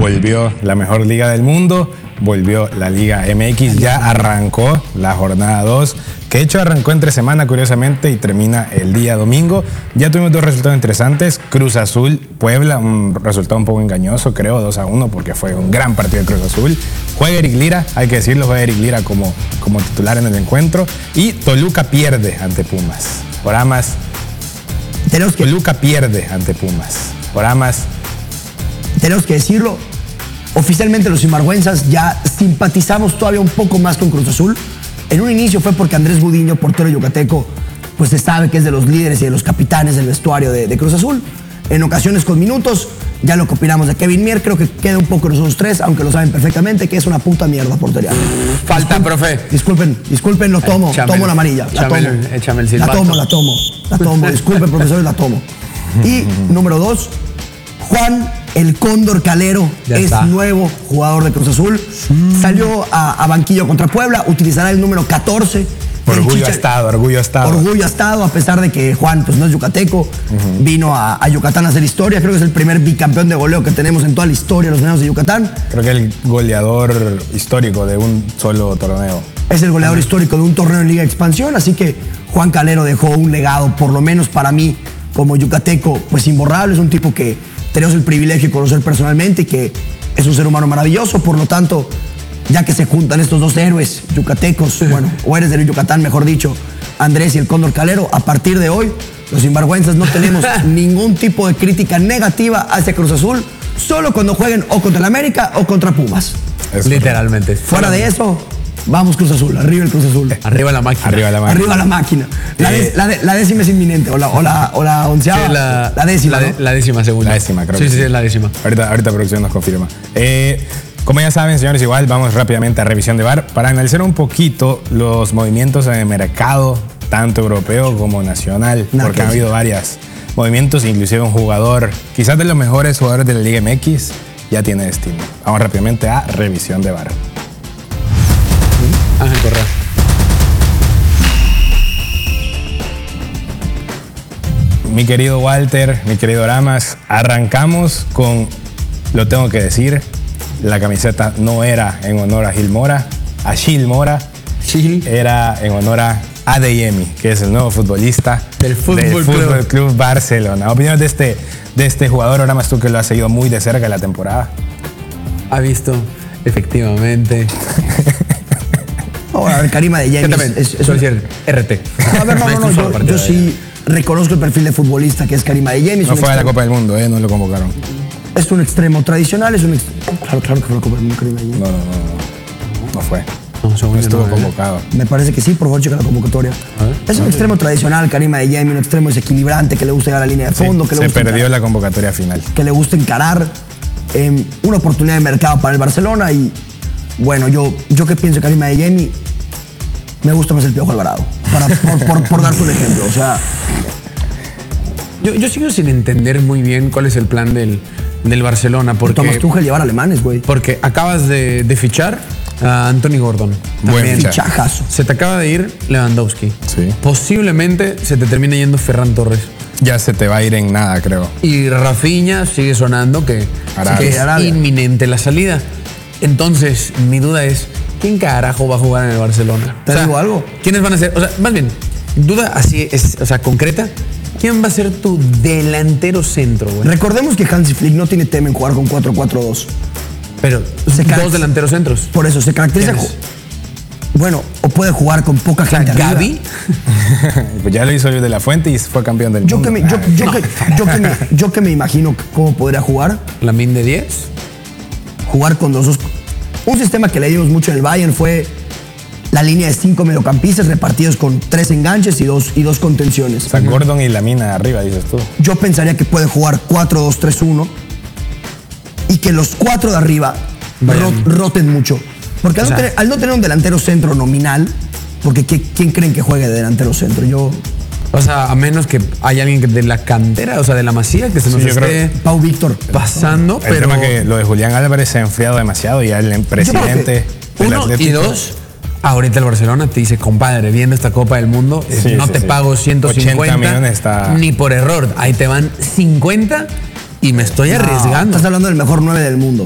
volvió la mejor liga del mundo, volvió la Liga MX, ya arrancó la jornada 2, que de hecho arrancó entre semana curiosamente y termina el día domingo. Ya tuvimos dos resultados interesantes, Cruz Azul, Puebla, un resultado un poco engañoso, creo, 2-1, porque fue un gran partido de Cruz Azul. Juega Eric Lira, hay que decirlo, juega Eric Lira como titular en el encuentro, y Toluca pierde ante Pumas. Por amas, Toluca pierde ante Pumas. Por amas, tenemos que decirlo, oficialmente los sinvergüenzas ya simpatizamos todavía un poco más con Cruz Azul. En un inicio fue porque Andrés Gudiño, portero yucateco, pues se sabe que es de los líderes y de los capitanes del vestuario de Cruz Azul. En ocasiones con minutos, ya lo que opinamos de Kevin Mier, creo que queda un poco nosotros tres, aunque lo saben perfectamente, que es una puta mierda portería. Falta, profe. Disculpen, lo tomo, tomo la amarilla, la tomo. Échame el silbato. La tomo, disculpen profesores, la tomo. Y número 2, Juan el Cóndor Calero es nuevo jugador de Cruz Azul. Salió a banquillo contra Puebla, utilizará el número 14. Orgullo ha estado. Orgullo ha estado, a pesar de que Juan pues no es yucateco, vino a Yucatán a hacer historia. Creo que es el primer bicampeón de goleo que tenemos en toda la historia de los Venados de Yucatán. Creo que el goleador histórico de un solo torneo. Es el goleador histórico de un torneo en Liga de Expansión, así que Juan Calero dejó un legado, por lo menos para mí, como yucateco, pues imborrable. Es un tipo que tenemos el privilegio de conocer personalmente y que es un ser humano maravilloso. Por lo tanto, ya que se juntan estos dos héroes yucatecos, bueno, o eres del Yucatán, mejor dicho, Andrés y el Cóndor Calero, a partir de hoy, los sinvergüenzas no tenemos ningún tipo de crítica negativa hacia Cruz Azul, solo cuando jueguen o contra el América o contra Pumas. Literalmente. Fuera de eso, vamos Cruz Azul, arriba el Cruz Azul. Arriba la máquina. Arriba la máquina. La décima es inminente, o la onceava. Sí, la décima, ¿no? La décima, según yo. La décima, creo. Sí, es la décima. Ahorita producción nos confirma. Como ya saben, señores, igual vamos rápidamente a revisión de VAR para analizar un poquito los movimientos en el mercado, tanto europeo como nacional, porque ha habido varios movimientos, inclusive un jugador, quizás de los mejores jugadores de la Liga MX, ya tiene destino. Vamos rápidamente a revisión de VAR. Ángel Correa. Mi querido Walter, mi querido Aramas, arrancamos con, lo tengo que decir, la camiseta no era en honor a Gil Mora, a Gil Mora, era en honor a Adeyemi, que es el nuevo futbolista del Fútbol Club Barcelona. ¿Opiniones de este jugador, Aramas, tú que lo has seguido muy de cerca la temporada? Ha visto, efectivamente. A ver, Karim Adeyemi es decir, RT. A ver, no, yo sí reconozco el perfil de futbolista que es Karim Adeyemi. No fue a la Copa del Mundo, no lo convocaron. Es un extremo tradicional, Claro que fue la Copa del Mundo, Karim Adeyemi. No fue. No estuvo convocado. Me parece que sí, por favor, checa la convocatoria. Es un extremo tradicional, Karim Adeyemi, un extremo desequilibrante, que le gusta llegar a la línea de fondo. Que le gusta perdió la convocatoria final. Que le gusta encarar. Una oportunidad de mercado para el Barcelona y, bueno, yo que pienso de Karim Adeyemi, me gusta más el Piojo Alvarado, por darte un ejemplo, o sea... Yo sigo sin entender muy bien cuál es el plan del Barcelona, porque... Thomas Tuchel llevar alemanes, güey. Porque acabas de fichar a Anthony Gordon. Buen fichajazo. Se te acaba de ir Lewandowski. Sí. Posiblemente se te termine yendo Ferran Torres. Ya se te va a ir en nada, creo. Y Rafinha sigue sonando que es inminente la salida. Entonces, mi duda es, ¿quién carajo va a jugar en el Barcelona? ¿Te digo algo? ¿Quiénes van a ser? O sea, más bien, duda así es, o sea, concreta. ¿Quién va a ser tu delantero centro, güey? Recordemos que Hansi Flick no tiene tema en jugar con 4-4-2. Pero dos delanteros centros. Por eso, se caracteriza... Bueno, o puede jugar con poca gente arriba. ¿Gavi? Pues ya lo hizo Luis de la Fuente y fue campeón del mundo. Yo que me imagino cómo podría jugar. ¿Lamine de 10? Jugar con los dos. Un sistema que le dimos mucho en el Bayern fue la línea de 5 mediocampistas repartidos con 3 enganches y dos contenciones. O sea, Gordon y Lamine arriba, dices tú. Yo pensaría que puede jugar 4-2-3-1 y que los 4 de arriba roten mucho. Porque al no tener un delantero centro nominal, porque ¿quién creen que juegue de delantero centro? O sea, a menos que haya alguien de la cantera, o sea, de la Masía, que se nos esté Pau Víctor pasando. El tema que lo de Julián Álvarez se ha enfriado demasiado y el presidente del Atlético. Y dos, ahorita el Barcelona te dice, compadre, viendo esta Copa del Mundo, no te pago 150 millones ni por error. Ahí te van 50 y me estoy arriesgando. Estás hablando del mejor 9 del mundo.